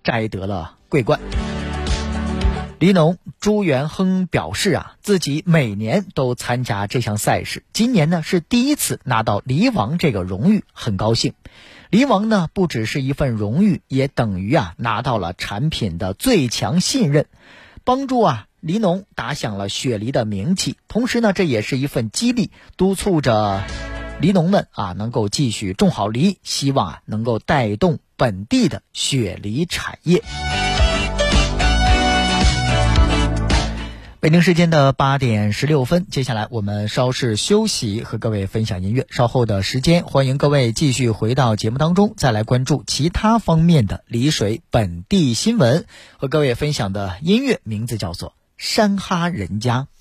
摘得了桂冠。梨农朱元亨表示自己每年都参加这项赛事，今年呢是第一次拿到梨王这个荣誉，很高兴。梨王呢不只是一份荣誉，也等于拿到了产品的最强信任，帮助梨农打响了雪梨的名气。同时呢，这也是一份激励，督促着梨农们能够继续种好梨，希望能够带动本地的雪梨产业。北京时间的8点16分，接下来我们稍事休息，和各位分享音乐。稍后的时间，欢迎各位继续回到节目当中，再来关注其他方面的梨水本地新闻。和各位分享的音乐名字叫做《山哈人家》。